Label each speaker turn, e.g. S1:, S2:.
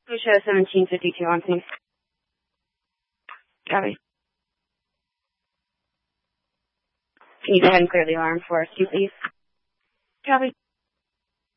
S1: Show 1752 on scene. Copy. Can you go ahead and clear the alarm for us, please? Copy.